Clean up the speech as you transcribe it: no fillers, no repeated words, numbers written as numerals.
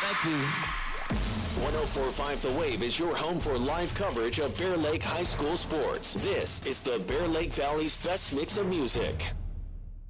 Thank you. 104.5 The Wave is your home for live coverage of Bear Lake High School sports. This is the Bear Lake Valley's best mix of music.